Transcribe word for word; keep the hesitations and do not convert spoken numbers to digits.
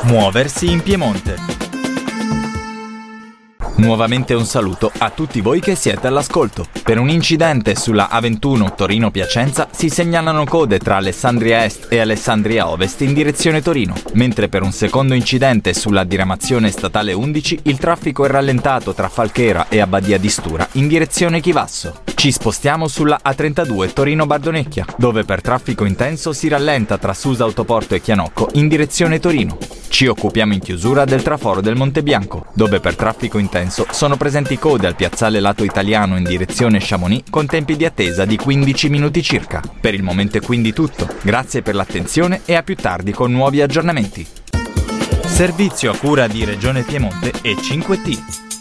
Muoversi in Piemonte. Nuovamente un saluto a tutti voi che siete all'ascolto. Per un incidente sulla A ventuno Torino-Piacenza si segnalano code tra Alessandria Est e Alessandria Ovest in direzione Torino, mentre per un secondo incidente sulla diramazione statale undici il traffico è rallentato tra Falchera e Abbadia di Stura in direzione Chivasso. Ci spostiamo sulla A trentadue Torino-Bardonecchia, dove per traffico intenso si rallenta tra Susa Autoporto e Chianocco in direzione Torino. Ci occupiamo in chiusura del traforo del Monte Bianco, dove per traffico intenso sono presenti code al piazzale lato italiano in direzione Chamonix con tempi di attesa di quindici minuti circa. Per il momento è quindi tutto. Grazie per l'attenzione e a più tardi con nuovi aggiornamenti. Servizio a cura di Regione Piemonte e cinque T.